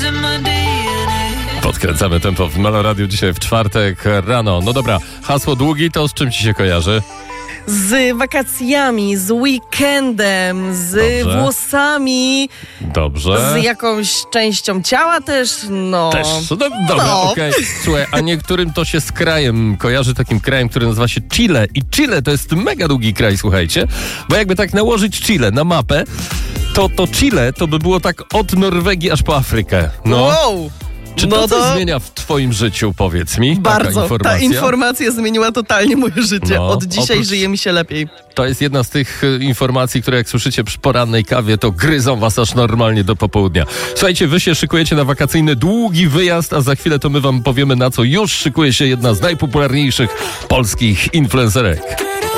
Podkręcamy tempo w Melo Radio dzisiaj w czwartek rano. No dobra, hasło długi to z czym ci się kojarzy? Z wakacjami, z weekendem, z włosami. Dobrze. Z jakąś częścią ciała też, no. Też. No, dobra, okej. Słuchaj, a niektórym to się z krajem kojarzy, takim krajem, który nazywa się Chile. I Chile to jest mega długi kraj, słuchajcie. Bo jakby tak nałożyć Chile na mapę, to Chile to by było tak od Norwegii aż po Afrykę. No. Wow! Czy to coś zmienia w twoim życiu, powiedz mi? Bardzo. Ta informacja zmieniła totalnie moje życie. Od dzisiaj żyje mi się lepiej. To jest jedna z tych informacji, które jak słyszycie przy porannej kawie, to gryzą was aż normalnie do popołudnia. Słuchajcie, wy się szykujecie na wakacyjny długi wyjazd, a za chwilę to my wam powiemy, na co już szykuje się jedna z najpopularniejszych polskich influencerek.